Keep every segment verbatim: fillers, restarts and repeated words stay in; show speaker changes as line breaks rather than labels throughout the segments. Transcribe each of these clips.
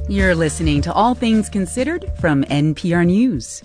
You're listening to All Things Considered from N P R News.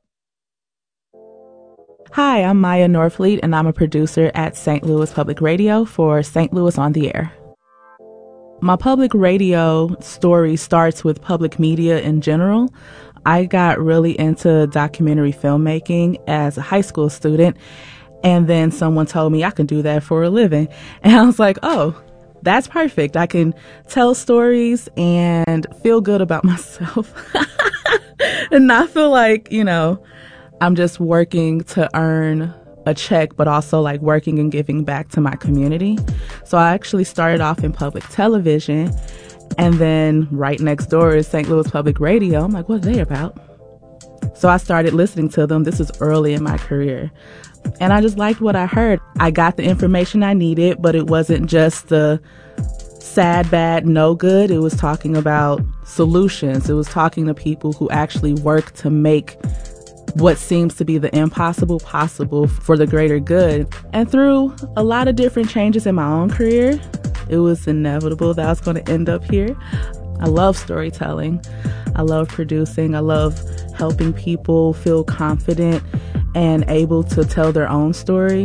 Hi, I'm Maya Norfleet, and I'm a producer at Saint Louis Public Radio for Saint Louis on the Air. My public radio story starts with public media in general. I got really into documentary filmmaking as a high school student, and then someone told me I can do that for a living. And I was like, oh, that's perfect. I can tell stories and feel good about myself and not feel like, you know, I'm just working to earn a check, but also like working and giving back to my community. So I actually started off in public television, and then right next door is Saint Louis Public Radio. I'm like, what are they about? So I started listening to them. This is early in my career. And I just liked what I heard. I got the information I needed, but it wasn't just the sad, bad, no good. It was talking about solutions. It was talking to people who actually work to make what seems to be the impossible possible for the greater good. And through a lot of different changes in my own career, it was inevitable that I was going to end up here. I love storytelling. I love producing. I love helping people feel confident and able to tell their own story.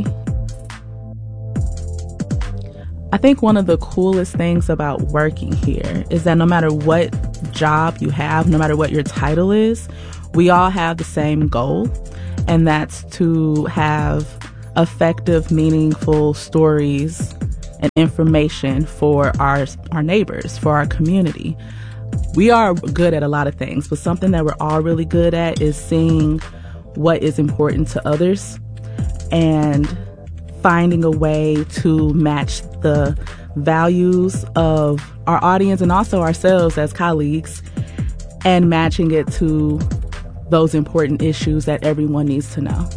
I think one of the coolest things about working here is that no matter what job you have, no matter what your title is, we all have the same goal, and that's to have effective, meaningful stories and information for our our neighbors, for our community. We are good at a lot of things, but something that we're all really good at is seeing what is important to others and finding a way to match the values of our audience and also ourselves as colleagues, and matching it to those important issues that everyone needs to know.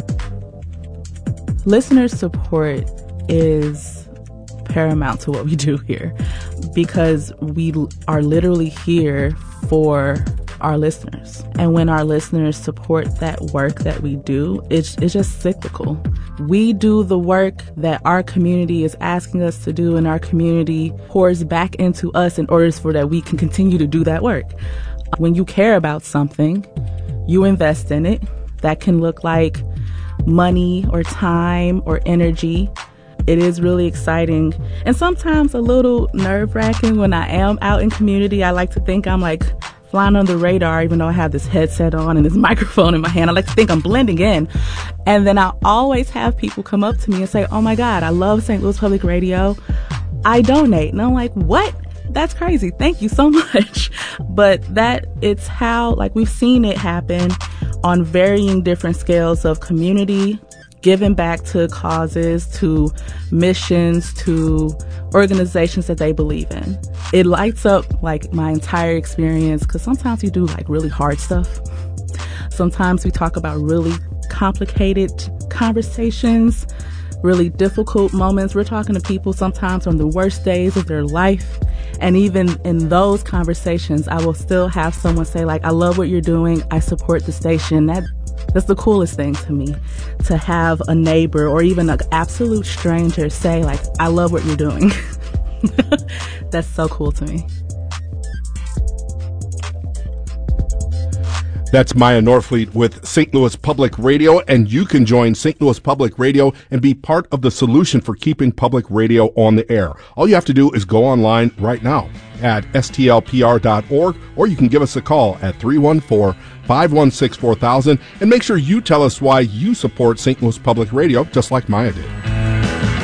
Listener support is paramount to what we do here, because we are literally here for our listeners. And when our listeners support that work that we do, it's, it's just cyclical. We do the work that our community is asking us to do, and our community pours back into us in order for that we can continue to do that work. When you care about something, you invest in it. That can look like money or time or energy. It is really exciting and sometimes a little nerve-wracking when I am out in community. I like to think I'm like flying on the radar, even though I have this headset on and this microphone in my hand. I like to think I'm blending in. And then I always have people come up to me and say, oh my God, I love Saint Louis Public Radio. I donate. And I'm like, what? That's crazy. Thank you so much. But that it's how, like, we've seen it happen on varying different scales of community, giving back to causes, to missions, to organizations that they believe in. It lights up like my entire experience, because sometimes we do like really hard stuff. Sometimes we talk about really complicated conversations, really difficult moments. We're talking to people sometimes on the worst days of their life. And even in those conversations, I will still have someone say, like, I love what you're doing. I support the station. That That's the coolest thing to me, to have a neighbor or even an absolute stranger say, like, I love what you're doing. That's so cool to me.
That's Maya Norfleet with Saint Louis Public Radio, and you can join Saint Louis Public Radio and be part of the solution for keeping public radio on the air. All you have to do is go online right now at S T L P R dot org, or you can give us a call at three one four, five one six, four thousand, and make sure you tell us why you support Saint Louis Public Radio, just like Maya did.